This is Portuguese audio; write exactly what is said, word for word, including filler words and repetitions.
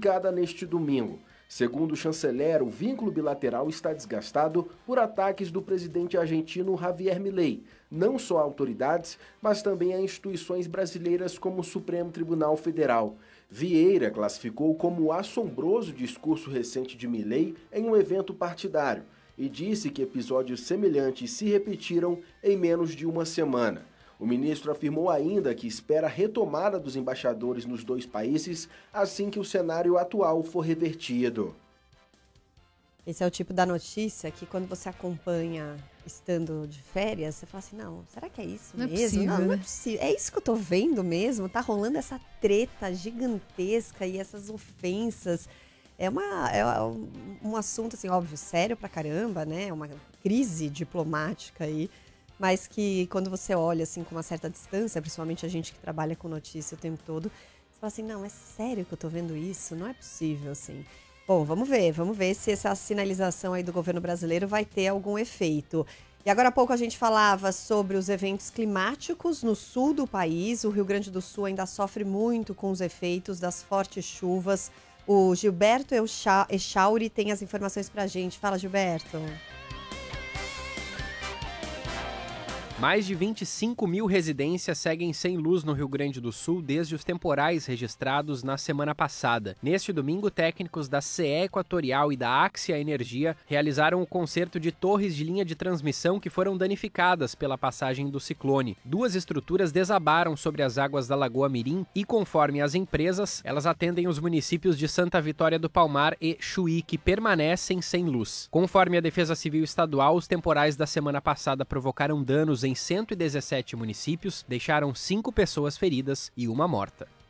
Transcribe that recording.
publicada neste domingo. Segundo o chanceler, o vínculo bilateral está desgastado por ataques do presidente argentino Javier Milei, não só a autoridades, mas também a instituições brasileiras como o Supremo Tribunal Federal. Vieira classificou como assombroso o discurso recente de Milei em um evento partidário e disse que episódios semelhantes se repetiram em menos de uma semana. O ministro afirmou ainda que espera a retomada dos embaixadores nos dois países assim que o cenário atual for revertido. Esse é o tipo da notícia que quando você acompanha estando de férias, você fala assim, não, será que é isso não mesmo? É possível, não, não é né? possível. É isso que eu tô vendo mesmo? Tá rolando essa treta gigantesca e essas ofensas. É, uma, é um, um assunto, assim, óbvio, sério pra caramba, né? Uma crise diplomática aí. Mas que quando você olha assim com uma certa distância, principalmente a gente que trabalha com notícia o tempo todo, você fala assim, não, é sério que eu tô vendo isso? Não é possível, assim. Bom, vamos ver, vamos ver se essa sinalização aí do governo brasileiro vai ter algum efeito. E agora há pouco a gente falava sobre os eventos climáticos no sul do país. O Rio Grande do Sul ainda sofre muito com os efeitos das fortes chuvas. O Gilberto Echauri tem as informações pra gente. Fala, Gilberto. Mais de vinte e cinco mil residências seguem sem luz no Rio Grande do Sul desde os temporais registrados na semana passada. Neste domingo, técnicos da C E Equatorial e da Axia Energia realizaram o conserto de torres de linha de transmissão que foram danificadas pela passagem do ciclone. Duas estruturas desabaram sobre as águas da Lagoa Mirim e, conforme as empresas, elas atendem os municípios de Santa Vitória do Palmar e Chuí, que permanecem sem luz. Conforme a Defesa Civil Estadual, os temporais da semana passada provocaram danos em em cento e dezessete municípios, deixaram cinco pessoas feridas e uma morta.